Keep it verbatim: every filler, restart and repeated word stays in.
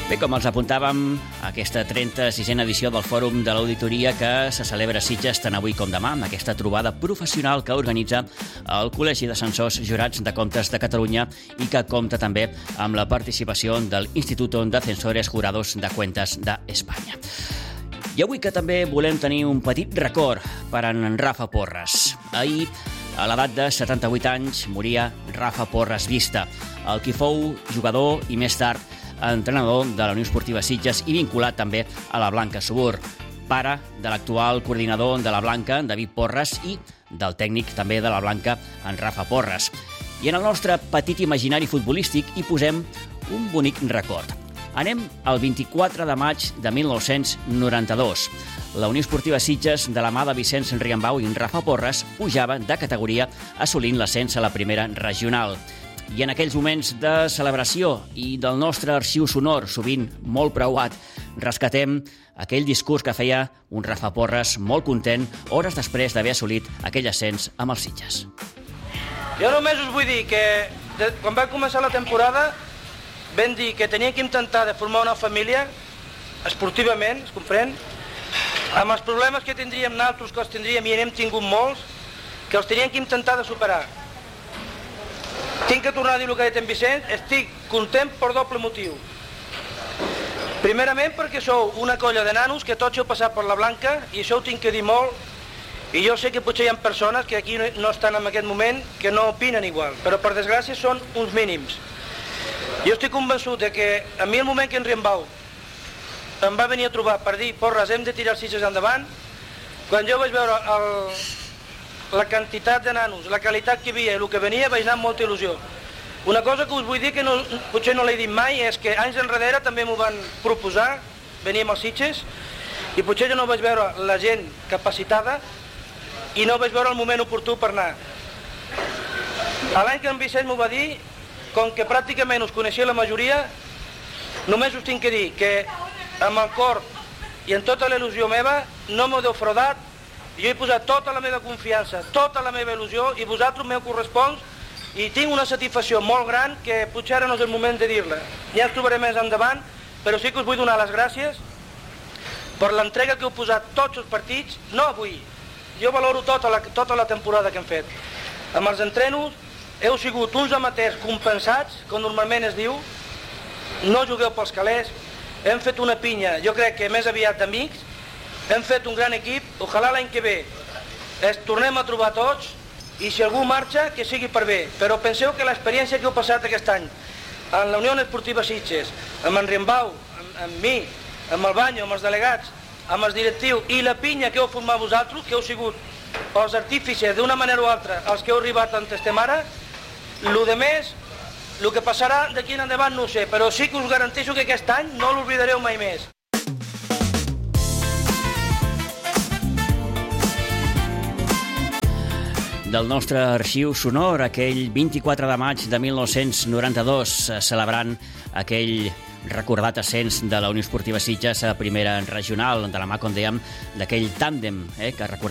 Bé, com els apuntàvem, aquesta trenta-sisena edició del Fòrum de l'Auditoria que se celebra a Sitges tant avui com demà, amb aquesta trobada professional que organitza el Col·legi d'Ascensors Jurats de Comptes de Catalunya i que compta també amb la participació del Instituto de Censores Jurados de Cuentas d'Espanya. I avui que també volem tenir un petit record per en Rafa Porres. Ahir, a l'edat de setanta-vuit anys, moria Rafa Porres Vista, el qui fou jugador i més tard entrenador de la Unió Esportiva Sitges i vinculat també a la Blanca Subur, pare de l'actual coordinador de la Blanca, David Porres, i del tècnic també de la Blanca, en Rafa Porres. I en el nostre petit imaginari futbolístic hi posem un bonic record. Anem al vint-i-quatre de maig de mil nou-cents noranta-dos. La Unió Esportiva Sitges, de la mà de Vicenç Riambau i en Rafa Porres, pujava de categoria assolint l'ascens a la primera regional. I en aquells moments de celebració i del nostre arxiu sonor, sovint molt preuat, rescatem aquell discurs que feia un Rafa Porres molt content hores després d'haver assolit aquell ascens amb els Sitges. Jo només us vull dir que de, quan va començar la temporada vam dir que teníem que intentar de formar una família esportivament, es comprèn, amb els problemes que tindríem nosaltres, que els tindríem i n'hem tingut molts, que els teníem que intentar de superar. Tinc que tornar a dir el que ha dit en Vicenç, estic content per doble motiu. Primerament perquè sou una colla de nanos que tots heu passat per la Blanca i això ho tinc que dir molt, i jo sé que potser hi ha persones que aquí no estan en aquest moment que no opinen igual, però per desgràcia són uns mínims. Jo estic convençut de que a mi el moment que en Riambau em va venir a trobar per dir Porres, hem de tirar els Sitges endavant, quan jo vaig veure el... la quantitat de nanos, la qualitat que hi havia i el que venia, vaig anar amb molta il·lusió. Una cosa que us vull dir que no, potser no l'he dit mai és que anys enrere també m'ho van proposar, veníem als Sitges, i potser jo no vaig veure la gent capacitada i no vaig veure el moment oportú per anar. L'any que en Vicenç m'ho va dir, com que pràcticament us coneixia la majoria, només us tinc que dir que amb el cor i amb tota la il·lusió meva no m'ho defraudat. Jo he posat tota la meva confiança, tota la meva il·lusió, i vosaltres m'heu corresponts, i tinc una satisfacció molt gran que potser ara no és el moment de dir-la. Ja ens trobarem més endavant, però sí que us vull donar les gràcies per l'entrega que heu posat tots els partits, no avui. Jo valoro tota la, tota la temporada que hem fet. Amb els entrenos heu sigut uns amateurs compensats, com normalment es diu, no jugueu pels calés, hem fet una pinya, jo crec que més aviat d'amics, hem fet un gran equip, ojalà l'any que ve es tornem a trobar tots i si algú marxa, que sigui per bé. Però penseu que l'experiència que heu passat aquest any en la Unió Esportiva Sitges, amb en Riambau, amb, amb mi, amb el Banyo, amb els delegats, amb els directius i la pinya que heu format vosaltres, que heu sigut els artífices d'una manera o altra, els que heu arribat on estem ara, el de més, el que passarà d'aquí en endavant no ho sé, però sí que us garanteixo que aquest any no l'oblidareu mai més. Del nostre arxiu sonor, aquell vint-i-quatre de maig de mil nou-cents noranta-dos, celebrant aquell recordat ascens de la Unió Esportiva Sitges a primera regional, de la mà, com dèiem, d'aquell tàndem eh, que recordem